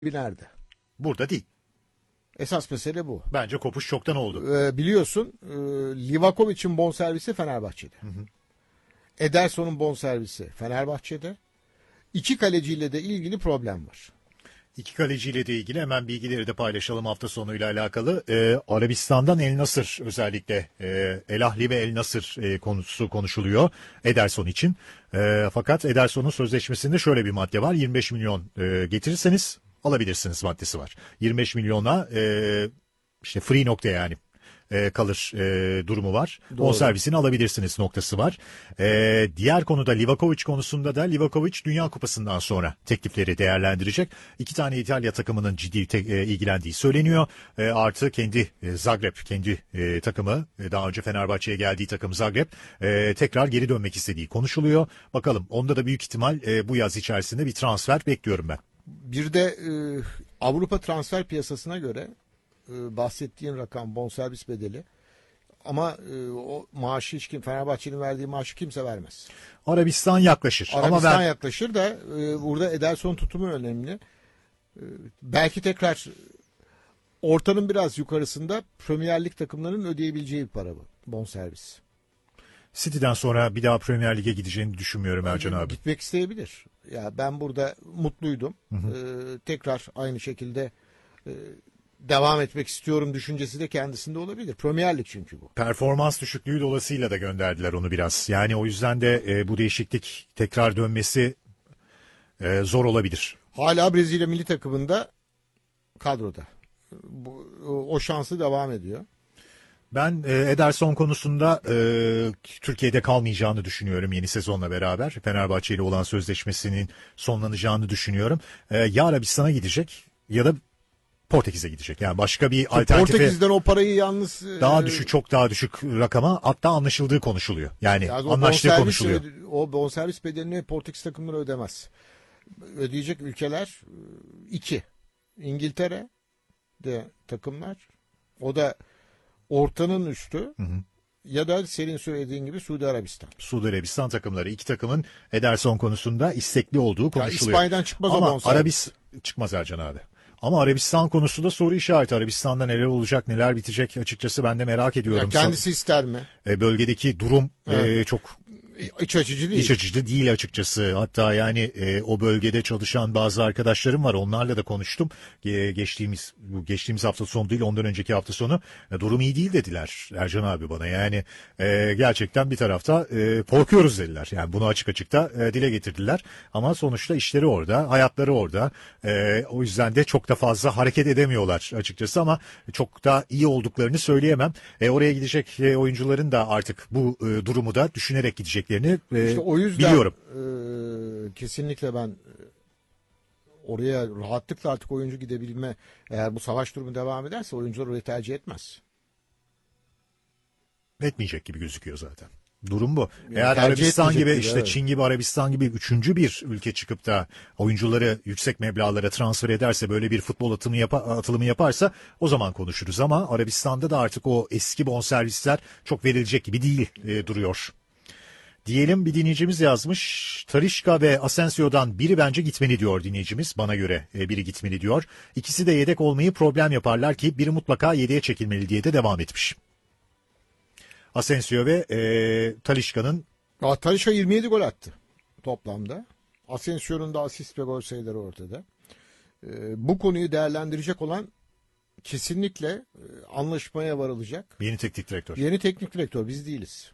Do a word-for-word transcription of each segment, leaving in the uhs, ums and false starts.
nerede? Burada değil. Esas mesele bu. Bence kopuş çoktan oldu. Ee, biliyorsun e, Livakovic'in bonservisi Fenerbahçe'de. Hı hı. Ederson'un bonservisi Fenerbahçe'de. İki kaleciyle de ilgili problem var. İki kaleciyle de ilgili hemen bilgileri de paylaşalım hafta sonuyla alakalı. Ee, Arabistan'dan El Nasır özellikle e, El Ahli ve El Nasır e, konusu konuşuluyor Ederson için. E, fakat Ederson'un sözleşmesinde şöyle bir madde var. yirmi beş milyon e, getirirseniz alabilirsiniz maddesi var. yirmi beş milyona e, işte free nokta yani. E, kalır e, durumu var. Bonservisini alabilirsiniz noktası var. E, diğer konuda Livakovic konusunda da Livakovic Dünya Kupası'ndan sonra teklifleri değerlendirecek. İki tane İtalya takımının ciddi te- e, ilgilendiği söyleniyor. E, artı kendi e, Zagreb, kendi e, takımı e, daha önce Fenerbahçe'ye geldiği takım Zagreb e, tekrar geri dönmek istediği konuşuluyor. Bakalım onda da büyük ihtimal e, bu yaz içerisinde bir transfer bekliyorum ben. Bir de e, Avrupa transfer piyasasına göre bahsettiğin rakam bonservis bedeli ama e, o maaşı hiç kim Fenerbahçe'nin verdiği maaşı kimse vermez. Arabistan yaklaşır. Arabistan ama ben... yaklaşır da e, burada Ederson tutumu önemli. E, belki tekrar ortanın biraz yukarısında Premier Lig takımlarının ödeyebileceği bir para bu bonservis. City'den sonra bir daha Premier Lig'e gideceğini düşünmüyorum Ercan abi. Gitmek isteyebilir. Ya ben burada mutluydum. Hı hı. E, tekrar aynı şekilde e, devam etmek istiyorum düşüncesi de kendisinde olabilir. Premier Lig çünkü bu. Performans düşüklüğü dolayısıyla da gönderdiler onu biraz. Yani o yüzden de e, bu değişiklik tekrar dönmesi e, zor olabilir. Hala Brezilya milli takımında kadroda. Bu, o şansı devam ediyor. Ben e, Ederson konusunda e, Türkiye'de kalmayacağını düşünüyorum yeni sezonla beraber. Fenerbahçe ile olan sözleşmesinin sonlanacağını düşünüyorum. E, ya Arabistan'a gidecek ya da Portekiz'e gidecek. Yani başka bir alternatife... Portekiz'den o parayı yalnız... Daha düşük, çok daha düşük rakama hatta anlaşıldığı konuşuluyor. Yani, yani anlaştığı bonservis, konuşuluyor. O bonservis bedelini Portekiz takımları ödemez. Ödeyecek ülkeler iki. İngiltere de takımlar. O da ortanın üstü. Hı hı. Ya da senin söylediğin gibi Suudi Arabistan. Suudi Arabistan takımları. İki takımın Ederson konusunda istekli olduğu konuşuluyor. Ya İspanya'dan çıkmaz ama o bonservis. Arabis çıkmaz Ercan abi. Ama Arabistan konusu da soru işareti. Arabistan'da neler olacak, neler bitecek açıkçası ben de merak ediyorum. Ya kendisi ister mi? E, bölgedeki durum evet. e, çok iç açıcı değil. İç açıcı değil açıkçası. Hatta yani e, o bölgede çalışan bazı arkadaşlarım var. Onlarla da konuştum. E, geçtiğimiz bu geçtiğimiz hafta sonu değil, ondan önceki hafta sonu e, durum iyi değil dediler Ercan abi bana. Yani e, gerçekten bir tarafta e, korkuyoruz dediler. Yani bunu açık açık da e, dile getirdiler. Ama sonuçta işleri orada, hayatları orada. E, o yüzden de çok da fazla hareket edemiyorlar açıkçası ama çok da iyi olduklarını söyleyemem. E, oraya gidecek e, oyuncuların da artık bu e, durumu da düşünerek gidecek. E, işte o yüzden biliyorum. E, kesinlikle ben oraya rahatlıkla artık oyuncu gidebilme, eğer bu savaş durumu devam ederse oyuncular orayı tercih etmez. Etmeyecek gibi gözüküyor zaten. Durum bu. Yani eğer Arabistan gibi, gibi işte evet. Çin gibi, Arabistan gibi üçüncü bir ülke çıkıp da oyuncuları yüksek meblağlara transfer ederse, böyle bir futbol atımı yapa, atılımı yaparsa o zaman konuşuruz. Ama Arabistan'da da artık o eski bonservisler çok verilecek gibi değil e, duruyor. Diyelim bir dinleyicimiz yazmış. Talisca ve Asensio'dan biri bence gitmeli diyor dinleyicimiz. Bana göre biri gitmeli diyor. İkisi de yedek olmayı problem yaparlar ki biri mutlaka yedeğe çekilmeli diye de devam etmiş. Asensio ve e, Talisca'nın... Ya, Talisca yirmi yedi gol attı toplamda. Asensio'nun da asist ve gol sayıları ortada. E, bu konuyu değerlendirecek olan kesinlikle e, anlaşmaya varılacak. Yeni teknik direktör. Yeni teknik direktör biz değiliz.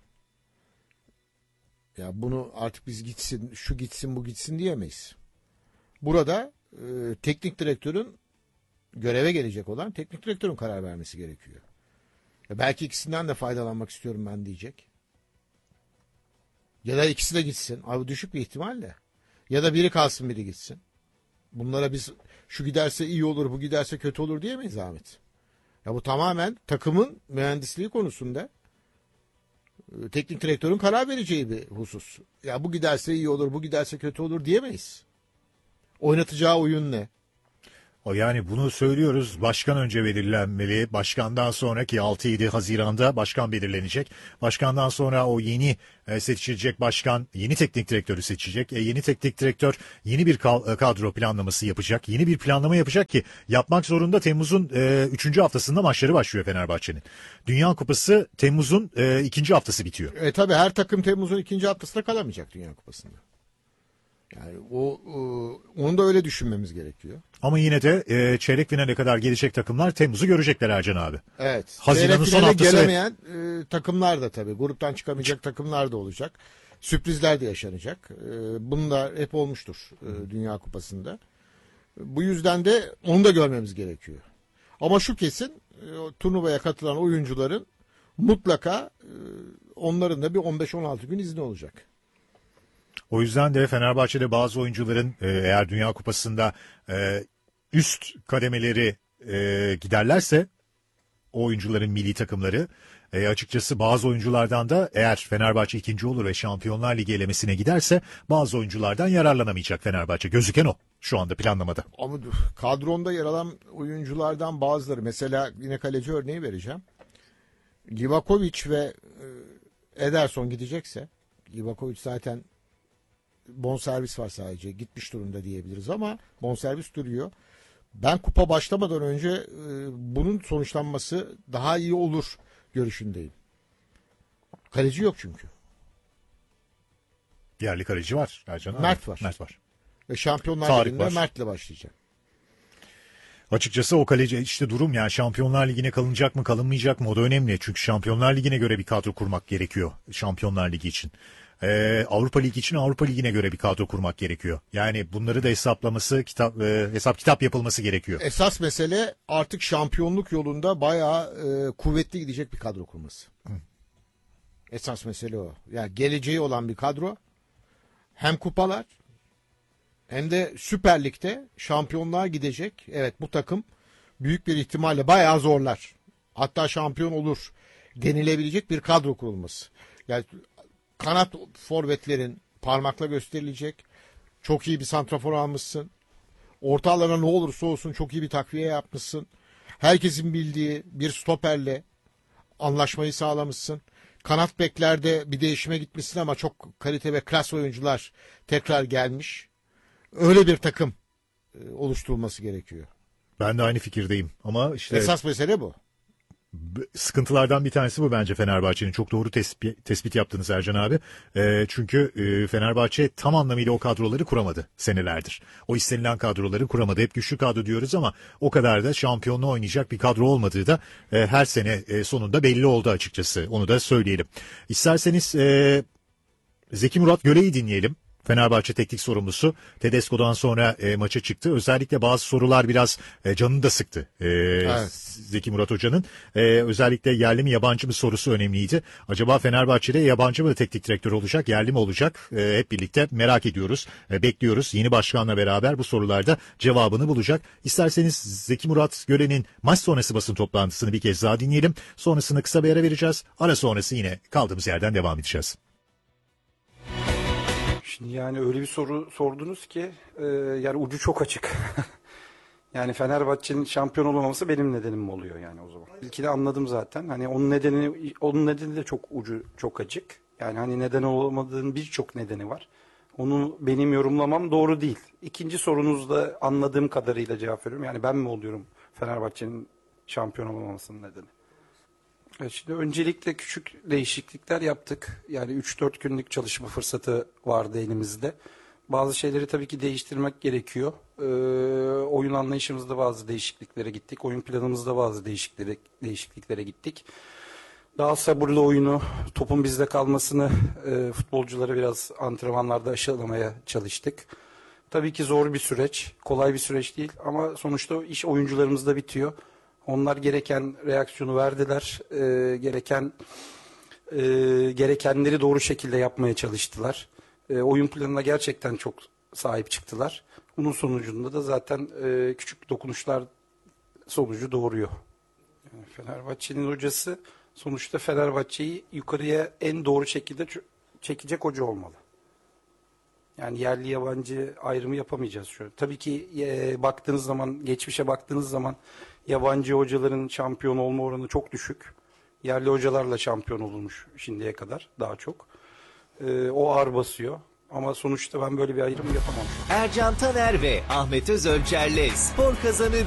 Ya bunu artık biz gitsin, şu gitsin, bu gitsin diyemeyiz. Burada e, teknik direktörün göreve gelecek olan teknik direktörün karar vermesi gerekiyor. Ya belki ikisinden de faydalanmak istiyorum ben diyecek. Ya da ikisi de gitsin. Abi düşük bir ihtimalle. Ya da biri kalsın, biri gitsin. Bunlara biz şu giderse iyi olur, bu giderse kötü olur diyemeyiz Ahmet. Ya bu tamamen takımın mühendisliği konusunda teknik direktörün karar vereceği bir husus. Ya bu giderse iyi olur, bu giderse kötü olur diyemeyiz. Oynatacağı oyun ne? O yani bunu söylüyoruz. Başkan önce belirlenmeli. Başkandan sonraki altı yedi Haziran'da başkan belirlenecek. Başkandan sonra o yeni e, seçilecek başkan yeni teknik direktörü seçecek. E, yeni teknik direktör yeni bir kadro planlaması yapacak. Yeni bir planlama yapacak ki yapmak zorunda. Temmuz'un e, üçüncü haftasında maçları başlıyor Fenerbahçe'nin. Dünya Kupası Temmuz'un e, ikinci haftası bitiyor. E tabi her takım Temmuz'un ikinci haftasında kalamayacak Dünya Kupası'nda. Yani o, o onu da öyle düşünmemiz gerekiyor. Ama yine de e, çeyrek finale kadar gelecek takımlar Temmuz'u görecekler Ercan abi. Evet. Haziran'ın Çeyrek son finale haftası. gelemeyen e, takımlar da tabii. Gruptan çıkamayacak takımlar da olacak. Sürprizler de yaşanacak. E, bunlar hep olmuştur e, Dünya Kupası'nda. Bu yüzden de onu da görmemiz gerekiyor. Ama şu kesin e, turnuvaya katılan oyuncuların mutlaka e, onların da bir on beş on altı gün izni olacak. O yüzden de Fenerbahçe'de bazı oyuncuların e, eğer Dünya Kupası'nda e, üst kademeleri e, giderlerse o oyuncuların milli takımları e, açıkçası bazı oyunculardan da eğer Fenerbahçe ikinci olur ve Şampiyonlar Ligi elemesine giderse bazı oyunculardan yararlanamayacak Fenerbahçe. Gözüken o şu anda planlamada. Ama kadronda yer alan oyunculardan bazıları, mesela yine kaleci örneği vereceğim. Livakovic ve e, Ederson gidecekse, Livakovic zaten bonservis var sadece, gitmiş durumda diyebiliriz ama bonservis duruyor. Ben kupa başlamadan önce e, bunun sonuçlanması daha iyi olur görüşündeyim. Kaleci yok çünkü. Yerli kaleci var Ercan abi. Mert var. Mert var. Ve Şampiyonlar Tarık Ligi'nde var. Mert'le başlayacak. Açıkçası o kaleci işte durum yani Şampiyonlar Ligi'ne kalınacak mı kalınmayacak mı o da önemli. Çünkü Şampiyonlar Ligi'ne göre bir kadro kurmak gerekiyor Şampiyonlar Ligi için. Ee, Avrupa Ligi için Avrupa Ligi'ne göre bir kadro kurmak gerekiyor. Yani bunları da hesaplaması, kitap e, hesap kitap yapılması gerekiyor. Esas mesele artık şampiyonluk yolunda bayağı e, kuvvetli gidecek bir kadro kurması. Hı. Esas mesele o. Yani geleceği olan bir kadro. Hem kupalar hem de Süper Lig'de şampiyonluğa gidecek. Evet, bu takım büyük bir ihtimalle bayağı zorlar. Hatta şampiyon olur denilebilecek bir kadro kurulması. Yani kanat forvetlerin parmakla gösterilecek. Çok iyi bir santrafor almışsın. Orta alana ne olursa olsun çok iyi bir takviye yapmışsın. Herkesin bildiği bir stoperle anlaşmayı sağlamışsın. Kanat beklerde bir değişime gitmişsin ama çok kalite ve klas oyuncular tekrar gelmiş. Öyle bir takım oluşturulması gerekiyor. Ben de aynı fikirdeyim ama işte esas mesele bu. Sıkıntılardan bir tanesi bu bence Fenerbahçe'nin. Çok doğru tespit, tespit yaptınız Ercan abi. E, çünkü e, Fenerbahçe tam anlamıyla o kadroları kuramadı senelerdir. O istenilen kadroları kuramadı. Hep güçlü kadro diyoruz ama o kadar da şampiyonluğu oynayacak bir kadro olmadığı da e, her sene e, sonunda belli oldu açıkçası. Onu da söyleyelim. İsterseniz e, Zeki Murat Göle'yi dinleyelim. Fenerbahçe teknik sorumlusu Tedesco'dan sonra e, maça çıktı. Özellikle bazı sorular biraz e, canını da sıktı. E, evet. Zeki Murat Hoca'nın e, özellikle yerli mi yabancı mı sorusu önemliydi. Acaba Fenerbahçe'de yabancı mı teknik direktör olacak, yerli mi olacak? E, hep birlikte merak ediyoruz, e, bekliyoruz. Yeni başkanla beraber bu sorularda cevabını bulacak. İsterseniz Zeki Murat Göle'nin maç sonrası basın toplantısını bir kez daha dinleyelim. Sonrasında kısa bir ara vereceğiz. Ara sonrası yine kaldığımız yerden devam edeceğiz. Şimdi yani öyle bir soru sordunuz ki e, yani ucu çok açık. Yani Fenerbahçe'nin şampiyon olamaması benim nedenim mi oluyor yani o zaman? İlkini anladım zaten. Hani onun nedeni onun nedeni de çok ucu çok açık. Yani hani neden olamadığının birçok nedeni var. Onu benim yorumlamam doğru değil. İkinci sorunuzda anladığım kadarıyla cevap veriyorum. Yani ben mi oluyorum Fenerbahçe'nin şampiyon olamamasının nedeni? Evet, şimdi öncelikle küçük değişiklikler yaptık. Yani üç dört günlük çalışma fırsatı vardı elimizde. Bazı şeyleri tabii ki değiştirmek gerekiyor. Ee, oyun anlayışımızda bazı değişikliklere gittik. Oyun planımızda bazı değişikliklere, değişikliklere gittik. Daha sabırlı oyunu, topun bizde kalmasını e, futbolcuları biraz antrenmanlarda aşılamaya çalıştık. Tabii ki zor bir süreç, kolay bir süreç değil ama sonuçta iş oyuncularımızda bitiyor. Onlar gereken reaksiyonu verdiler, e, gereken e, gerekenleri doğru şekilde yapmaya çalıştılar. E, oyun planına gerçekten çok sahip çıktılar. Bunun sonucunda da zaten e, küçük dokunuşlar sonucu doğuruyor. Yani Fenerbahçe'nin hocası sonuçta Fenerbahçe'yi yukarıya en doğru şekilde çekecek hoca olmalı. Yani yerli yabancı ayrımı yapamayacağız şu an. Tabii ki e, baktığınız zaman, geçmişe baktığınız zaman yabancı hocaların şampiyon olma oranı çok düşük. Yerli hocalarla şampiyon olunmuş şimdiye kadar daha çok. E, o ağır basıyor. Ama sonuçta ben böyle bir ayrım yapamam. Ercan Taner ve Ahmet Özölçer'le Spor Kazanı